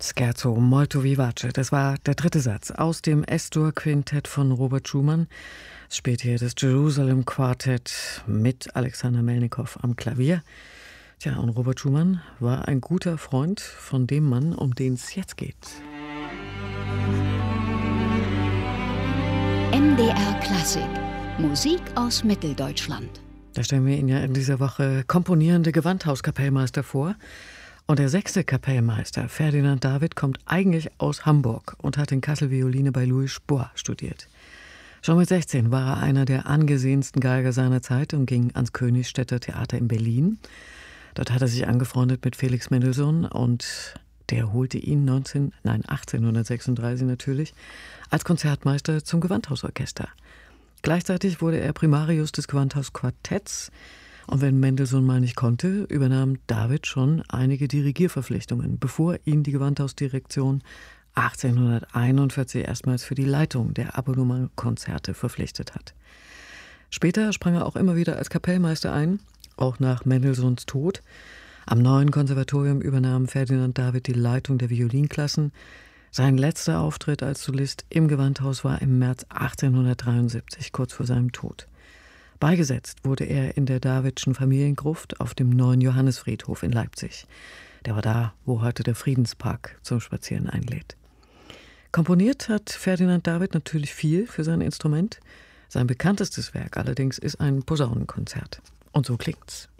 Scherzo molto vivace, das war der dritte Satz aus dem S-Dur-Quintett von Robert Schumann. Es spielt hier das Jerusalem Quartett mit Alexander Melnikow am Klavier. Tja, und Robert Schumann war ein guter Freund von dem Mann, um den es jetzt geht. NDR Klassik. Musik aus Mitteldeutschland. Da stellen wir Ihnen ja in dieser Woche komponierende Gewandhauskapellmeister vor. Und der 6. Kapellmeister, Ferdinand David, kommt eigentlich aus Hamburg und hat in Kassel Violine bei Louis Spohr studiert. Schon mit 16 war er einer der angesehensten Geiger seiner Zeit und ging ans Königsstädter Theater in Berlin. Dort hat er sich angefreundet mit Felix Mendelssohn und der holte ihn 1836 natürlich, als Konzertmeister zum Gewandhausorchester. Gleichzeitig wurde er Primarius des Gewandhausquartetts. Und wenn Mendelssohn mal nicht konnte, übernahm David schon einige Dirigierverpflichtungen, bevor ihn die Gewandhausdirektion 1841 erstmals für die Leitung der Abonnementkonzerte verpflichtet hat. Später sprang er auch immer wieder als Kapellmeister ein, auch nach Mendelssohns Tod. Am Neuen Konservatorium übernahm Ferdinand David die Leitung der Violinklassen. Sein letzter Auftritt als Solist im Gewandhaus war im März 1873, kurz vor seinem Tod. Beigesetzt wurde er in der Davidschen Familiengruft auf dem Neuen Johannisfriedhof in Leipzig. Der war da, wo heute der Friedenspark zum Spazieren einlädt. Komponiert hat Ferdinand David natürlich viel für sein Instrument. Sein bekanntestes Werk allerdings ist ein Posaunenkonzert. Und so klingt's.